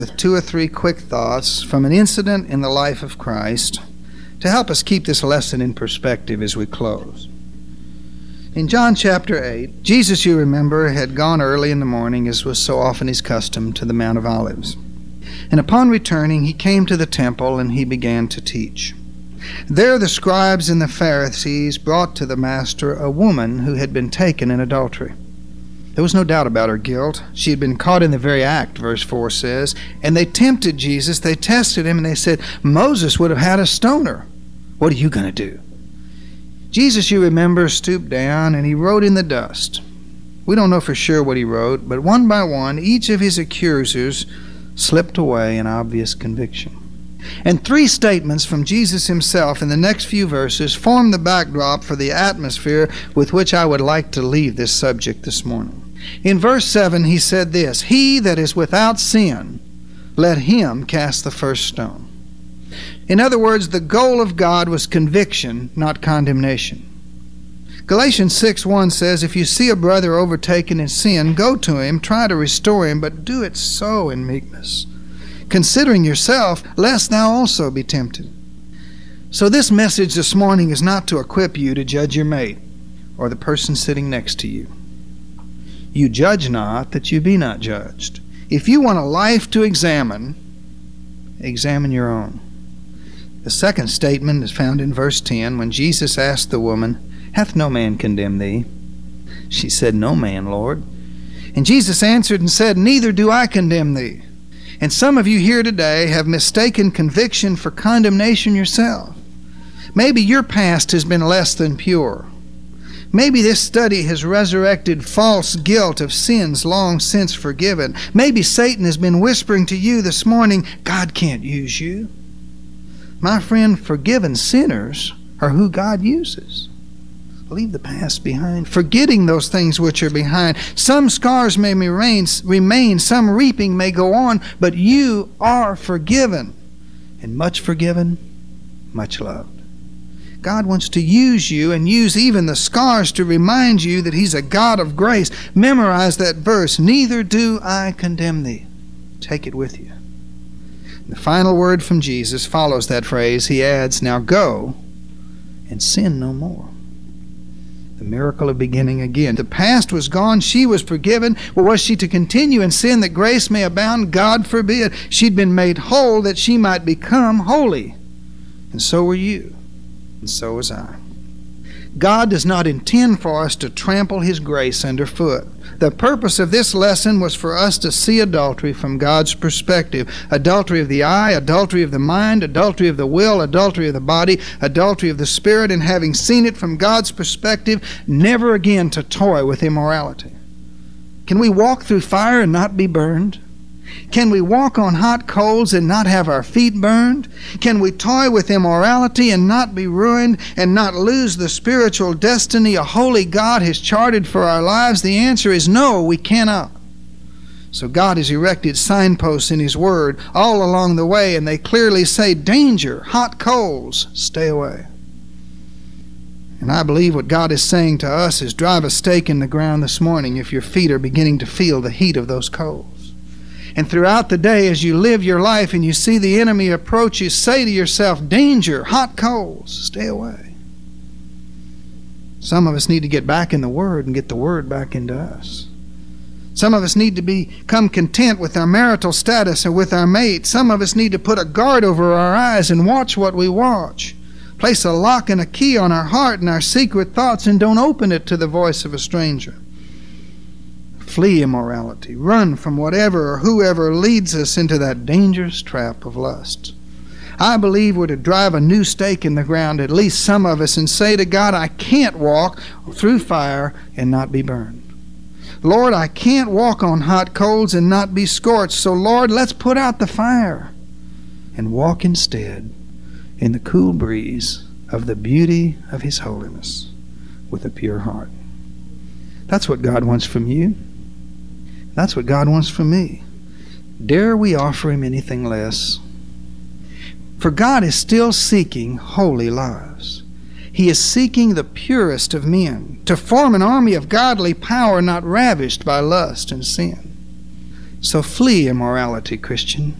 with 2 or 3 quick thoughts from an incident in the life of Christ to help us keep this lesson in perspective as we close. In John chapter 8, Jesus, you remember, had gone early in the morning, as was so often his custom, to the Mount of Olives. And upon returning, he came to the temple and he began to teach. There the scribes and the Pharisees brought to the Master a woman who had been taken in adultery. There was no doubt about her guilt. She had been caught in the very act, verse 4 says. And they tempted Jesus, they tested him, and they said, Moses would have had us stone her. What are you going to do? Jesus, you remember, stooped down and he wrote in the dust. We don't know for sure what he wrote, but one by one, each of his accusers slipped away in obvious conviction. And 3 statements from Jesus himself in the next few verses form the backdrop for the atmosphere with which I would like to leave this subject this morning. In verse 7, he said this, He that is without sin, let him cast the first stone. In other words, the goal of God was conviction, not condemnation. Galatians 6:1 says, If you see a brother overtaken in sin, go to him, try to restore him, but do it so in meekness, considering yourself, lest thou also be tempted. So this message this morning is not to equip you to judge your mate or the person sitting next to you. You judge not, that you be not judged. If you want a life to examine, examine your own. The second statement is found in verse 10, when Jesus asked the woman, Hath no man condemned thee? She said, No man, Lord. And Jesus answered and said, Neither do I condemn thee. And some of you here today have mistaken conviction for condemnation yourself. Maybe your past has been less than pure. Maybe this study has resurrected false guilt of sins long since forgiven. Maybe Satan has been whispering to you this morning, God can't use you. My friend, forgiven sinners are who God uses. Leave the past behind, forgetting those things which are behind. Some scars may remain, some reaping may go on, but you are forgiven. And much forgiven, much loved. God wants to use you and use even the scars to remind you that He's a God of grace. Memorize that verse, Neither do I condemn thee. Take it with you. The final word from Jesus follows that phrase. He adds, Now go and sin no more. The miracle of beginning again. The past was gone. She was forgiven. Well, was she to continue in sin that grace may abound? God forbid. She'd been made whole that she might become holy. And so were you. And so was I. God does not intend for us to trample His grace underfoot. The purpose of this lesson was for us to see adultery from God's perspective. Adultery of the eye, adultery of the mind, adultery of the will, adultery of the body, adultery of the spirit, and having seen it from God's perspective, never again to toy with immorality. Can we walk through fire and not be burned? Can we walk on hot coals and not have our feet burned? Can we toy with immorality and not be ruined and not lose the spiritual destiny a holy God has charted for our lives? The answer is no, we cannot. So God has erected signposts in His Word all along the way, and they clearly say, danger, hot coals, stay away. And I believe what God is saying to us is drive a stake in the ground this morning if your feet are beginning to feel the heat of those coals. And throughout the day, as you live your life and you see the enemy approach you, say to yourself, danger, hot coals, stay away. Some of us need to get back in the Word and get the Word back into us. Some of us need to become content with our marital status and with our mate. Some of us need to put a guard over our eyes and watch what we watch. Place a lock and a key on our heart and our secret thoughts, and don't open it to the voice of a stranger. Flee immorality. Run from whatever or whoever leads us into that dangerous trap of lust. I believe we're to drive a new stake in the ground, at least some of us, and say to God, I can't walk through fire and not be burned. Lord, I can't walk on hot coals and not be scorched. So Lord, let's put out the fire and walk instead in the cool breeze of the beauty of His holiness with a pure heart. That's what God wants from you. That's what God wants from me. Dare we offer Him anything less? For God is still seeking holy lives. He is seeking the purest of men to form an army of godly power not ravished by lust and sin. So flee immorality, Christian.